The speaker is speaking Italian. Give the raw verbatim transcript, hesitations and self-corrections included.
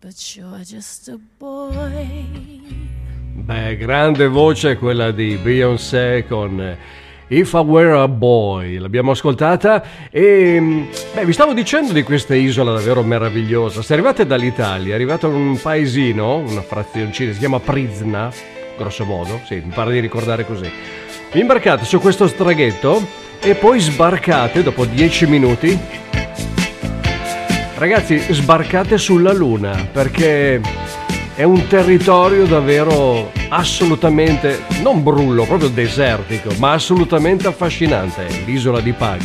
but you're just a boy. Beh, grande voce quella di Beyoncé con If I Were a Boy, l'abbiamo ascoltata e beh, vi stavo dicendo di questa isola davvero meravigliosa. Se arrivate dall'Italia, arrivate a un paesino, una frazioncina, si chiama Prizna, grosso modo, sì, mi pare di ricordare così. Vi imbarcate su questo traghetto e poi sbarcate dopo dieci minuti. Ragazzi, sbarcate sulla Luna perché è un territorio davvero assolutamente, non brullo, proprio desertico, ma assolutamente affascinante, l'isola di Pag.